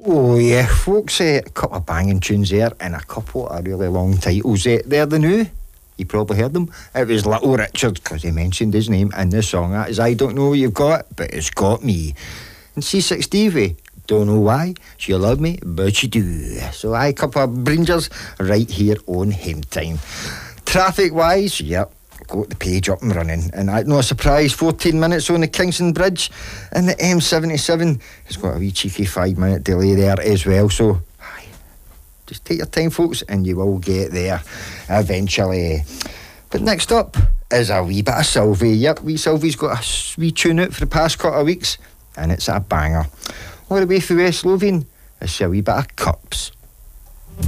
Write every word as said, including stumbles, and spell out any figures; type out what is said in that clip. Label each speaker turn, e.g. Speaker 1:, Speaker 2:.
Speaker 1: Oh yeah, folks, uh, a couple of banging tunes there and a couple of really long titles. Uh, they're the new. You probably heard them. It was Little Richard, because he mentioned his name in the song. That is I Don't Know What You've Got, But It's Got Me. And C six Stevie, Don't Know Why, You Love Me, But You Do. So I, a couple of bringers right here on Hymn Time. Traffic-wise, yep, got the page up and running, and I, no surprise, fourteen minutes on the Kingston Bridge, and the M seventy-seven has got a wee cheeky five minute delay there as well, so aye, just take your time folks and you will get there eventually. But next up is a wee bit of Sylvie. Yep, wee Sylvie's got a wee tune out for the past couple of weeks, and it's a banger. All the way from West Lothian, it's a wee bit of Cups